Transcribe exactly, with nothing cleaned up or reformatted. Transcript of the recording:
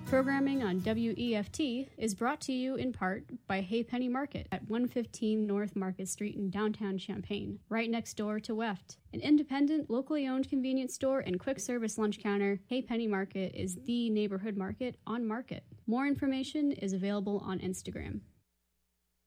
Programming on W E F T is brought to you in part by Haypenny Market at one fifteen North Market Street in downtown Champaign, right next door to W E F T. An independent, locally owned convenience store and quick service lunch counter, Haypenny Market is the neighborhood market on Market. More information is available on Instagram.